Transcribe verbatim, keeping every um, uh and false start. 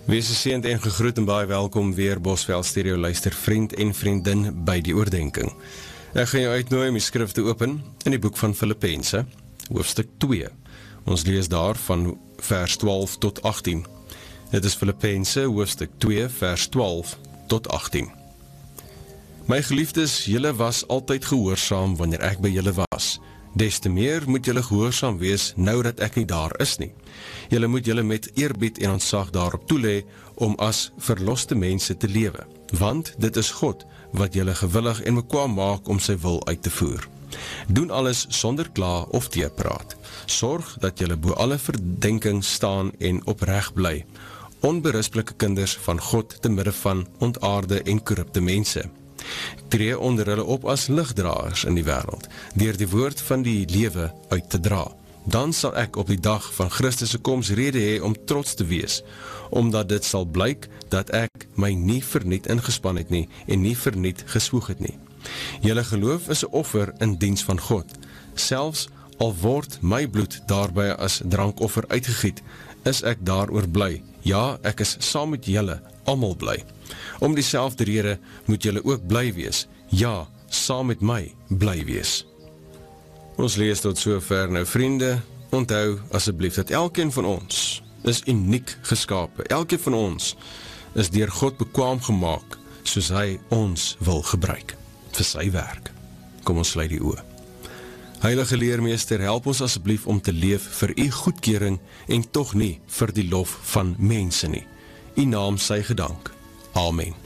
Wees geseënd en gegroet en baie welkom weer Bosveld Stereo luister vriend en vriendin by die oordenking. Ek gaan jou uitnooi om die skrif te open in die boek van Filippense, hoofstuk twee. Ons lees daar van vers twaalf tot agttien. Dit is Filippense, hoofstuk twee, vers twaalf tot agttien. My geliefdes, julle was altyd gehoorsaam wanneer ek by julle was. Des te meer moet julle gehoorsaam wees nou dat ek nie daar is nie. Julle moet julle met eerbied en ontzag daarop toelê om as verloste mense te lewe, want dit is God wat julle gewillig en bekwaam maak om sy wil uit te voer. Doen alles sonder kla of teerpraat. Sorg dat julle bo alle verdenking staan en opreg bly, onberispelike kinders van God te midde van ontaarde en korrupte mense. Tree onder hulle op as ligdraers in die wêreld, deur die woord van die lewe uit te dra. Dan sal ek op die dag van Christus se koms rede hê om trots te wees, omdat dit sal blyk dat ek my nie verniet ingespan het nie en nie verniet geswoeg het nie. Julle geloof is 'n offer in diens van God. Selfs al word my bloed daarby as drankoffer uitgegiet, is ek daaroor bly. Ja, ek is saam met julle almal bly. Om dieselfde rede moet julle ook bly wees. Ja, saam met my bly wees. Ons lees tot sover nou vriende, onthou asseblief dat elkeen van ons is uniek geskape. Elkeen van ons is deur God bekwaam gemaak, soos hy ons wil gebruik, vir sy werk. Kom ons sluit die oë. Heilige Leermeester, help ons asseblief om te leef vir u goedkeuring en tog nie vir die lof van mense nie. U naam sy gedank. Amen.